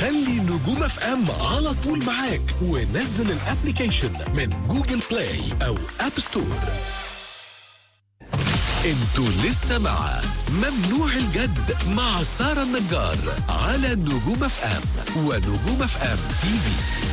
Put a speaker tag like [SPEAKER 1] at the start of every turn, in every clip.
[SPEAKER 1] خلي نجوم اف ام على طول معاك ونزل الابليكيشن من جوجل بلاي او اب ستور. انتوا لسه مع ممنوع الجد مع سارة النجار على نجوم اف ام ونجوم اف ام تي في.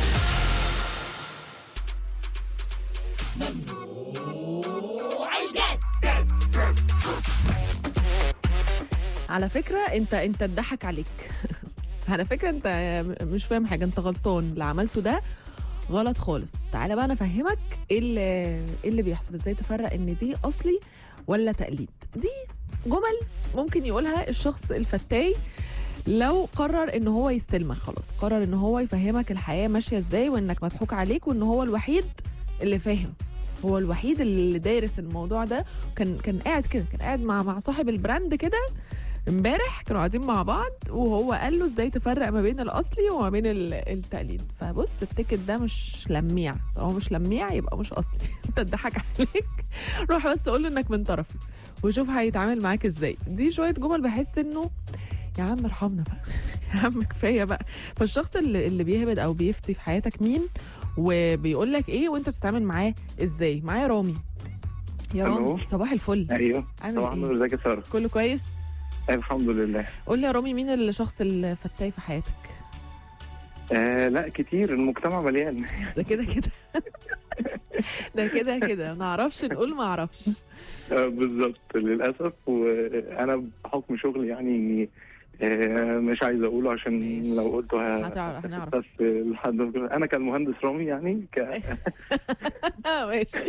[SPEAKER 2] على فكرة انت اتضحك عليك. على فكرة انت مش فاهم حاجة، انت غلطان، اللي عملته ده غلط خالص. تعالى بقى انا افهمك ايه اللي بيحصل، ازاي تفرق ان دي اصلي ولا تقليد. دي جمل ممكن يقولها الشخص الفتاي لو قرر ان هو يستلمك، خلاص قرر ان هو يفهمك الحياة ماشية ازاي وانك مضحوك عليك وان هو الوحيد اللي فاهم، هو الوحيد اللي دارس الموضوع ده. كان قاعد كده، كان قاعد مع صاحب البراند كده امبارح، كانوا قاعدين مع بعض وهو قال له ازاي تفرق ما بين الاصلي وما بين التقليد. فبص التيكت ده مش لميع، طالما مش لميع يبقى مش اصلي. انت اتضحك عليك، روح بس قول له انك من طرفي وشوف هيتعامل معاك ازاي. دي شويه جمل بحس انه يا عم ارحمنا بقى. يا عم كفايه بقى. فالشخص اللي بيهبد او بيفتي في حياتك مين وبيقول لك ايه وانت بتتعامل معاه ازاي؟ معايا رامي. يا رامي صباح الفل.
[SPEAKER 3] ايوه
[SPEAKER 2] صباح
[SPEAKER 3] النور، ازيك يا ساره؟
[SPEAKER 2] كله كويس؟
[SPEAKER 3] الحمد لله.
[SPEAKER 2] قول لي يا رامي، مين الشخص الفتاي في حياتك؟
[SPEAKER 3] لا كتير، المجتمع مليان.
[SPEAKER 2] ده كده كده. ده كده كده ما نعرفش نقول ما اعرفش.
[SPEAKER 3] بالظبط للاسف. وانا بحكم شغلي يعني مش عايز اقوله عشان لو قلته
[SPEAKER 2] هنعرف.
[SPEAKER 3] بس انا كالمهندس رامي يعني
[SPEAKER 2] ماشي.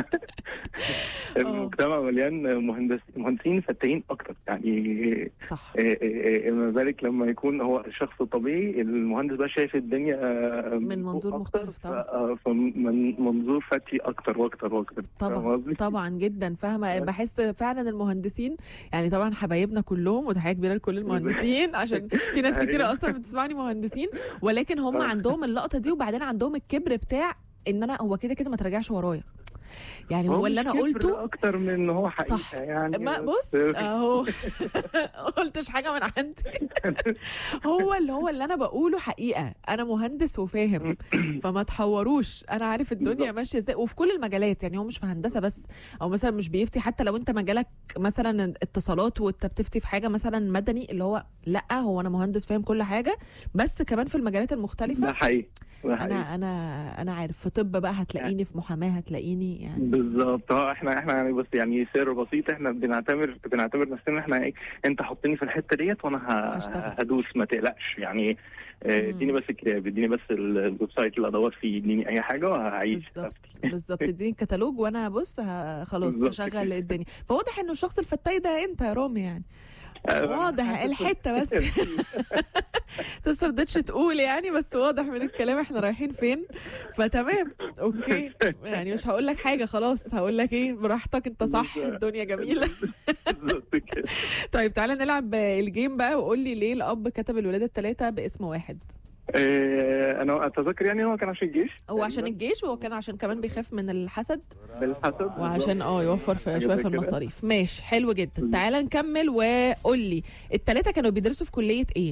[SPEAKER 3] المجتمع مليان مهندسين فتاين اكتر يعني.
[SPEAKER 2] صح.
[SPEAKER 3] ما بالك لما يكون هو الشخص الطبيعي، المهندس بقى شايف الدنيا
[SPEAKER 2] من منظور مختلف طبعا.
[SPEAKER 3] فمن منظور فتي اكتر واكتر واكتر.
[SPEAKER 2] طبعا جدا فاهمه. بحس فعلا المهندسين يعني طبعا حبايبنا كلهم، وتحيه كبيره لكل المهندسين عشان في ناس كتيره اصلا بتسمعني مهندسين، ولكن هم عندهم اللقطه دي وبعدين عندهم الكبر بتاع ان انا هو كده كده ما ترجعش ورايا. يعني هو اللي انا قلته
[SPEAKER 3] اكتر من ان هو حقيقة
[SPEAKER 2] صح
[SPEAKER 3] يعني.
[SPEAKER 2] ما بص اهو. قلتش حاجه من عندي. هو اللي انا بقوله حقيقه، انا مهندس وفاهم، فما تحوروش. انا عارف الدنيا ماشيه ازاي وفي كل المجالات، يعني هو مش في هندسه بس، او مثلا مش بيفتي حتى لو انت مجالك مثلا اتصالات وانت بتفتي في حاجه مثلا مدني، اللي هو لا هو انا مهندس فاهم كل حاجه، بس كمان في المجالات المختلفه.
[SPEAKER 3] ده حقيقي.
[SPEAKER 2] انا عارف في طب بقى هتلاقيني، في محاماه هتلاقيني يعني.
[SPEAKER 3] بالظبط. احنا يعني بس يعني سر بسيط، احنا بنعتبر نفسنا احنا ايه، انت حطني في الحته ديت وانا هدوس، ما تقلقش يعني. اديني بس الكتاب، اديني بس الويب سايت اللي ادور فيه، اديني اي حاجه وهعيش.
[SPEAKER 2] بالظبط اديني الكتالوج وانا بص خلاص هشغل الدنيا. فواضح انه الشخص الفتاي ده انت يا رامي يعني. واضح الحته بس. بس ما رضيتش تقول يعني، بس واضح من الكلام احنا رايحين فين. فتمام اوكي يعني مش هقول لك حاجه، خلاص هقول لك ايه براحتك، انت صح الدنيا جميله. طيب تعالى نلعب الجيم بقى، وقول لي ليه الاب كتب الولاده الثلاثه باسم واحد؟
[SPEAKER 3] انا اتذكر يعني هو كان عشان الجيش.
[SPEAKER 2] هو عشان الجيش، وهو كان عشان كمان بيخاف من الحسد. وعشان يوفر في شويه في المصاريف. ماشي حلو جدا. تعالى نكمل وقول لي الثلاثه كانوا بيدرسوا في كليه ايه؟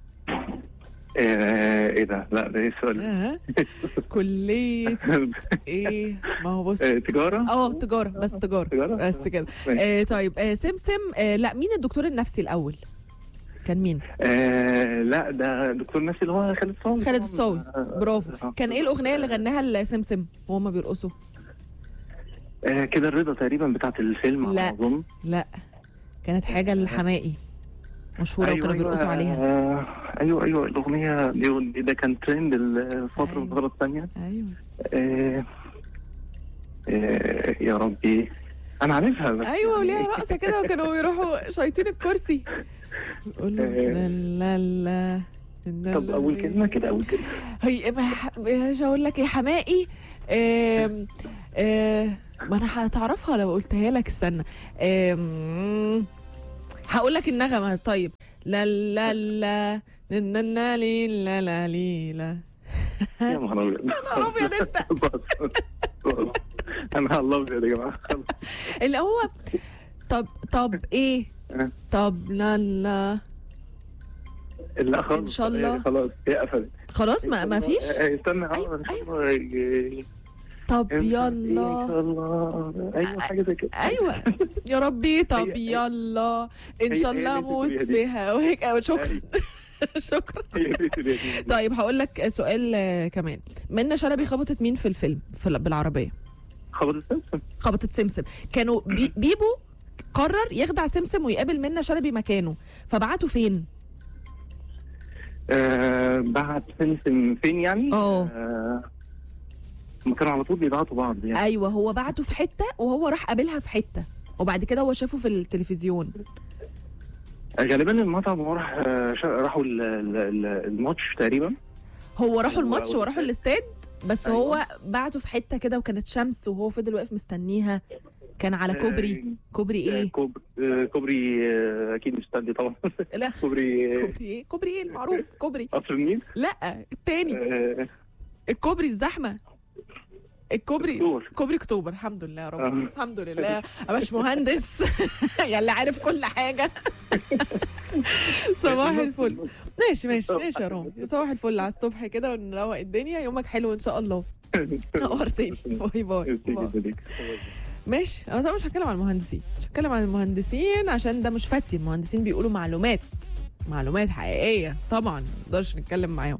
[SPEAKER 3] ايه ده؟ لا ده ايه السؤال؟
[SPEAKER 2] كليه ايه؟ ما هو بص
[SPEAKER 3] تجاره.
[SPEAKER 2] تجاره بس، تجاره بس كده. طيب سمسم. لا مين الدكتور النفسي الاول؟ كان مين؟
[SPEAKER 3] لا ده دكتور نفسي اللي هو خالد
[SPEAKER 2] الصاوي. برافو. كان ايه الاغنيه اللي غناها لسمسم وهم بيرقصوا؟
[SPEAKER 3] كده الرضا تقريبا بتاعت الفيلم.
[SPEAKER 2] لا اظن لا، كانت حاجه للحماقي مشهوره. أيوة وكانوا بيرقصوا عليها.
[SPEAKER 3] ايوه الاغنيه دي ده كان ترند الفتره الفتره الثانيه.
[SPEAKER 2] ايوه
[SPEAKER 3] يا ربي انا عارفها بس.
[SPEAKER 2] ايوه وليها رقصه كده وكانوا يروحوا شايطين الكرسي يقولوا لا لا.
[SPEAKER 3] طب اول كلمه كده، اول كلمه
[SPEAKER 2] هي مش هقول لك ايه حماقي. ما انا هتعرفها لو قلتها لك. استنى هقول لك النغمه. طيب لا لا لا لا لا لا لا.
[SPEAKER 3] يا نهار ابيض.
[SPEAKER 2] انا ابيض انت.
[SPEAKER 3] انا الله ابيض يا جماعه.
[SPEAKER 2] اللي هو طب ايه؟ طب لا لا
[SPEAKER 3] لا خلاص
[SPEAKER 2] إن شاء الله.
[SPEAKER 3] خلاص هي قفلت
[SPEAKER 2] خلاص ما فيش.
[SPEAKER 3] استنى
[SPEAKER 2] أيوة،
[SPEAKER 3] ان شاء الله.
[SPEAKER 2] طب
[SPEAKER 3] ان شاء
[SPEAKER 2] يلا.
[SPEAKER 3] الله. ايوه حاجه زي كده.
[SPEAKER 2] ايوه يا ربي. طب يلا ان شاء الله اموت في هواك. شكرا. شكرا. طيب هقول لك سؤال كمان. منى شلبي خبطت مين في الفيلم بالعربيه؟
[SPEAKER 3] خبطت سمسم.
[SPEAKER 2] خبطت سمسم. كانوا بيبو قرر يخدع سمسم ويقابل منى شلبي مكانه، فبعته فين؟
[SPEAKER 3] بعت سمسم فين يعني؟ هم كانوا على طول بيبعتوا بعض يعني.
[SPEAKER 2] ايوه هو بعته في حته وهو راح قابلها في حته، وبعد كده هو شافه في التلفزيون.
[SPEAKER 3] غالبا المطعم وراح راحوا الماتش تقريبا.
[SPEAKER 2] هو راحوا الماتش وراحوا الاستاد، بس أيوة. هو بعته في حته كده وكانت شمس وهو فضل واقف مستنيها. كان على كوبري ايه؟
[SPEAKER 3] كوبري اكيد مش استاد طبعا.
[SPEAKER 2] لا كوبري ايه المعروف؟ كوبري
[SPEAKER 3] قصر النيل.
[SPEAKER 2] لا التاني. الكوبري الزحمه. كوبري اكتوبر. الحمد لله يا رب. الحمد لله يا باش مهندس. يلي عارف كل حاجه. صباح الفل. ماشي يا رامي. صباح الفل على الصبح كده ونروق الدنيا. يومك حلو ان شاء الله. نورتني. باي. ماشي. انا طبعا مش هتكلم عن المهندسين عشان ده مش فاتي. المهندسين بيقولوا معلومات حقيقيه طبعا ما نقدرش نتكلم معاهم.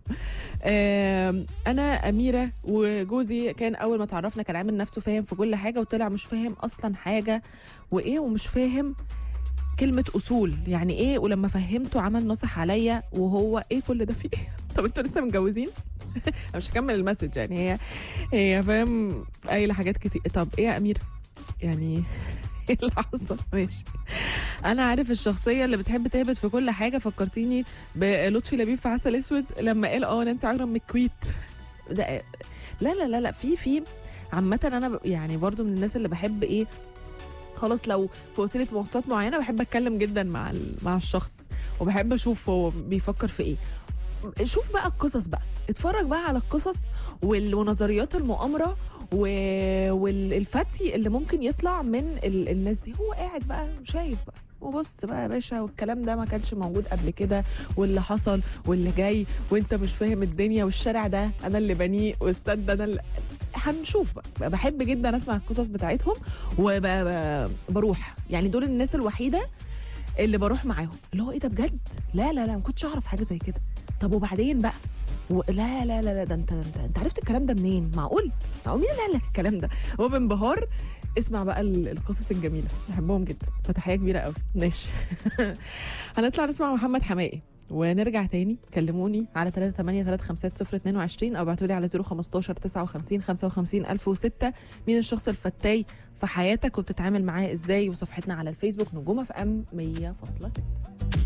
[SPEAKER 2] انا اميره وجوزي كان اول ما تعرفنا كان عامل نفسه فاهم في كل حاجه، وطلع مش فاهم اصلا حاجه. ومش فاهم كلمه اصول يعني ايه. ولما فهمته عمل نصح عليا وهو ايه كل ده فيه. طب انتوا لسه متجوزين؟ انا مش هكمل المسج يعني. هي فاهم قايله حاجات كتير. طب ايه يا اميره يعني؟ ايه اللي حصل؟ ماشي. انا عارف الشخصيه اللي بتحب تهبط في كل حاجه. فكرتيني بلطفي لبيب في عسل اسود لما قال نانسي عجرم من الكويت. ده لا في عامه انا يعني برضو من الناس اللي بحب ايه، خلاص لو في وسيله مواصلات معينه بحب اتكلم جدا مع الشخص وبحب اشوف هو بيفكر في ايه. شوف بقى القصص بقى، اتفرج بقى على القصص ونظريات المؤامره والفتي اللي ممكن يطلع من الناس دي. هو قاعد بقى شايف بقى وبص بقى يا باشا، والكلام ده ما كانش موجود قبل كده، واللي حصل واللي جاي وانت مش فاهم الدنيا، والشارع ده انا اللي بنيه والسد ده انا اللي هنشوف بقى. بحب جدا اسمع القصص بتاعتهم وبروح يعني. دول الناس الوحيده اللي بروح معاهم اللي هو ايه ده بجد. لا ما كنتش اعرف حاجه زي كده. طب وبعدين بقى لا ده انت عرفت الكلام ده منين؟ معقول مين اللي قال لك الكلام ده؟ هو بانبهار. اسمع بقى القصص الجميله، بحبهم جدا. فتحيه كبيره قوي. ماشي. هنطلع نسمع محمد حماقي ونرجع تاني. كلموني على 3835022 او ابعتوا لي على 015 59 55 1006. مين الشخص الفتاي في حياتك وبتتعامل معاه ازاي؟ وصفحتنا على الفيسبوك نجوم FM 100.6.